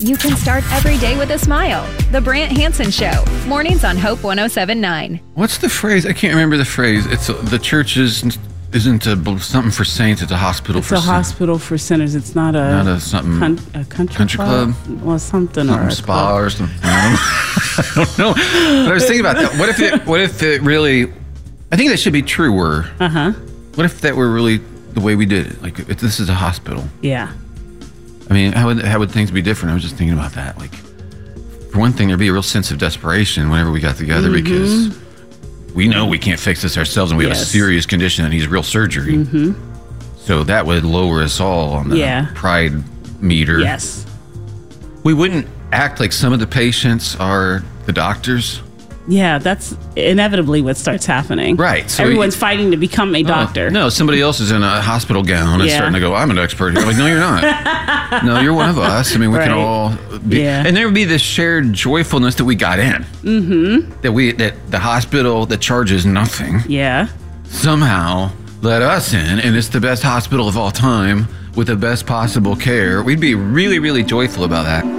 You can start every day with a smile. The Brant Hansen Show. Mornings on Hope 107.9. What's the phrase? I can't remember the phrase. It's the church isn't something for saints. It's a hospital for sinners. It's a hospital for sinners. It's not a country club or something or a spa club. or something. I don't know. But I was thinking about that. What if it really? I think that should be truer. What if that were really the way we did it? Like, if this is a hospital. Yeah. I mean, how would things be different? I was just thinking about that. Like, for one thing, there'd be a real sense of desperation whenever we got together because we know we can't fix this ourselves and we have a serious condition that needs real surgery. So that would lower us all on the pride meter. Yes. We wouldn't act like some of the patients are the doctors. Yeah, that's inevitably what starts happening. Right. So everyone's fighting to become a doctor. No, somebody else is in a hospital gown and starting to go, I'm an expert here. Like, no, you're not. No, you're one of us. I mean, we can all be. Yeah. And there would be this shared joyfulness that we got in. That the hospital that charges nothing. Yeah. Somehow let us in, and it's the best hospital of all time with the best possible care. We'd be really, really joyful about that.